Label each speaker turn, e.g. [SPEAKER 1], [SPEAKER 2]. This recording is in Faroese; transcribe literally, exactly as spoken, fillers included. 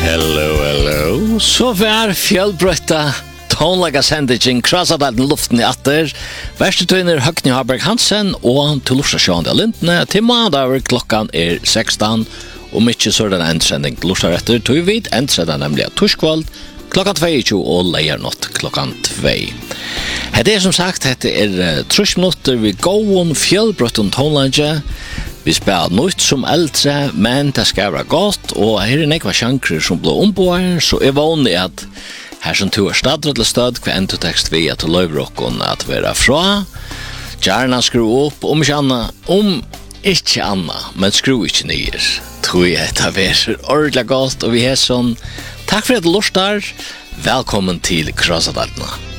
[SPEAKER 1] Hello, hello. Så vær fjellbrøtta tonlaga sendingen krassadalden luften i atter. Verstutøyner Høgni Haberg Hansen og til Lorsa Sjående Lintne. Til mandag klokkan er sekstan. Og mykje så er den endsending Lorsa etter. Tog vi endsending nemlig torskvald klokkan tjueto og leiernått klokkan två. Det er som sagt, det er trus minutter vi gåon fjellbrøtten tonlaga. Vi spiller nytt som eldre, men det skal være godt, og her er nekva sjankrer som blir ombord, så er vanlig at her som to er stadret eller stød, hver entotekst vi at løyvrokken at være fra. Gjerne skru opp, om ikke anna, om ikke anna, men skru ikke nyer. Tror jeg det er ordentlig godt, og vi er sånn, takk for at du lortar, velkommen til Krassadaltene.